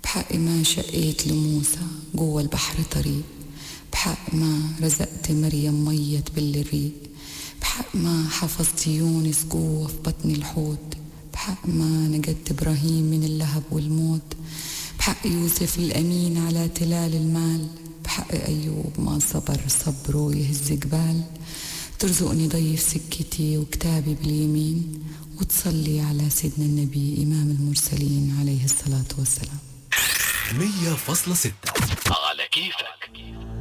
بحق ما شقيت لموسى جوا البحر طريق، بحق ما رزقت مريم مية تبل الريق، بحق ما حفظت يونس جوا في بطن الحوت، بحق ما نجدت إبراهيم من اللهب والموت، بحق يوسف الأمين على تلال المال، بحق أيوب ما صبر صبره يهز جبال. ترزقني ضيف سكتي وكتابي باليمين، وتصلي على سيدنا النبي إمام المرسلين عليه الصلاة والسلام. 100.6 على كيفك.